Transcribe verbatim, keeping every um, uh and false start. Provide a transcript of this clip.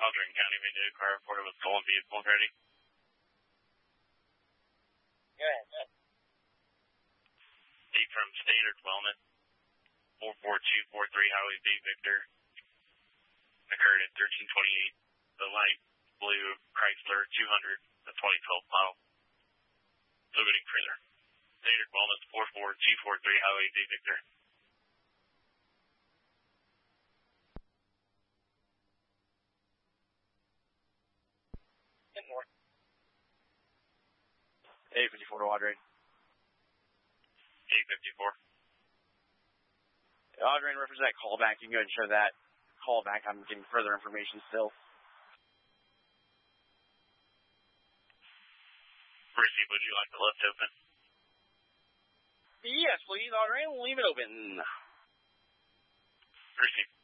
Audrain County, we did car reported with stolen vehicle ready. Go ahead, sir. Eight from Standard Wellness, four four two four three Highway B, Victor. Occurred at thirteen twenty-eight, the light blue Chrysler two hundred, the twenty twelve model. Moving further. Standard Wellness, four four two four three Highway B, Victor. Ten more. eight fifty-four to Audrain. eight fifty-four. Audrain, reference that callback. You can go ahead and show that callback. I'm getting further information still. Receive, would you like the lift open? Yes, please, Audrain. We'll leave it open. Receive.